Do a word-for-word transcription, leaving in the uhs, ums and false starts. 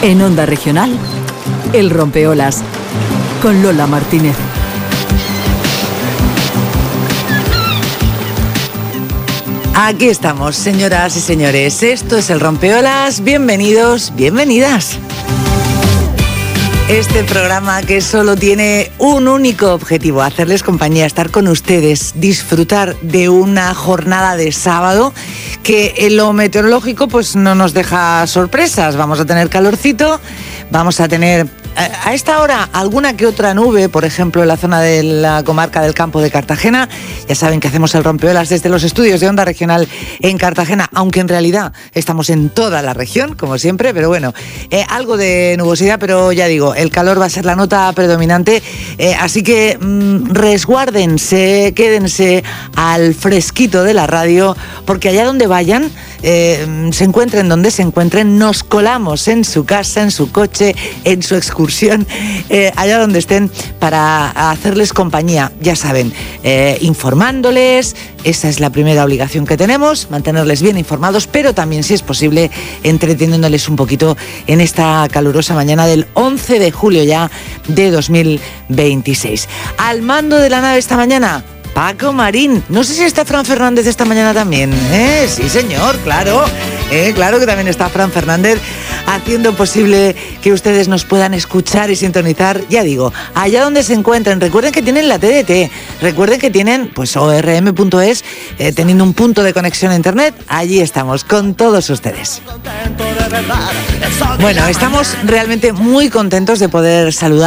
En Onda Regional, El Rompeolas, con Lola Martínez. Aquí estamos, señoras y señores. Esto es El Rompeolas. Bienvenidos, bienvenidas. Este programa que solo tiene un único objetivo: hacerles compañía, estar con ustedes, disfrutar de una jornada de sábado que en lo meteorológico pues no nos deja sorpresas. Vamos a tener calorcito, vamos a tener a esta hora alguna que otra nube, por ejemplo en la zona de la comarca del Campo de Cartagena. Ya saben que hacemos El Rompeolas desde los estudios de Onda Regional en Cartagena, aunque en realidad estamos en toda la región, como siempre, pero bueno, eh, algo de nubosidad, pero ya digo, el calor va a ser la nota predominante, eh, así que mmm, resguárdense, quédense al fresquito de la radio, porque allá donde vayan, eh, se encuentren donde se encuentren, nos colamos en su casa, en su coche, en su excursión, eh, allá donde estén, para hacerles compañía. Ya saben, eh, informándoles, esa es la primera obligación que tenemos, mantenerles bien informados, pero también, si es posible, entreteniéndoles un poquito en esta calurosa mañana del once de julio ya de dos mil veintiséis. Al mando de la nave esta mañana, Paco Marín. No sé si está Fran Fernández esta mañana también, ¿eh? Sí, señor, claro. Eh, claro que también está Fran Fernández haciendo posible que ustedes nos puedan escuchar y sintonizar, ya digo, allá donde se encuentren. Recuerden que tienen la T D T, recuerden que tienen pues o r m punto es, eh, teniendo un punto de conexión a internet. Allí estamos con todos ustedes. Bueno, estamos realmente muy contentos de poder saludar